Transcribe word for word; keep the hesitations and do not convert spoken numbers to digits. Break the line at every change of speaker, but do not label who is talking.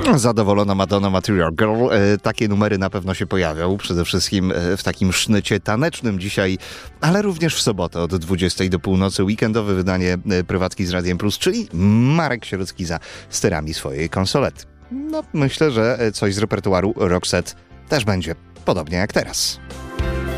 Zadowolona Madonna, Material Girl. Takie numery na pewno się pojawią. Przede wszystkim w takim sznycie tanecznym dzisiaj, ale również w sobotę od dwudziestej do północy. Weekendowe wydanie Prywatki z Radiem Plus, czyli Marek Sierocki za sterami swojej konsolety. No, myślę, że coś z repertuaru Roxette też będzie podobnie jak teraz.